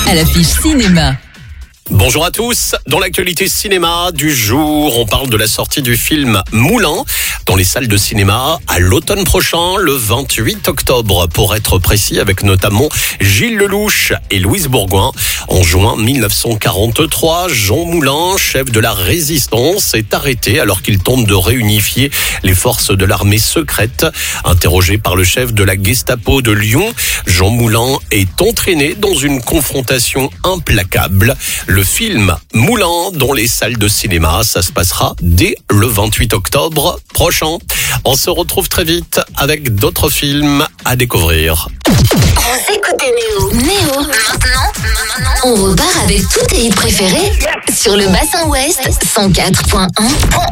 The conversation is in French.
à l'affiche cinéma. Bonjour à tous. Dans l'actualité cinéma du jour, on parle de la sortie du film Moulin dans les salles de cinéma à l'automne prochain, le 28 octobre pour être précis, avec notamment Gilles Lelouch et Louise Bourgoin. En juin 1943, Jean Moulin, chef de la résistance, est arrêté alors qu'il tente de réunifier les forces de l'armée secrète. Interrogé par le chef de la Gestapo de Lyon, Jean Moulin est entraîné dans une confrontation implacable. Le film Moulin dans les salles de cinéma, ça se passera dès le 28 octobre prochain. On se retrouve très vite avec d'autres films à découvrir. Vous écoutez Néo. Maintenant, on repart avec tous tes hits préférés sur le Bassin Ouest 104.1.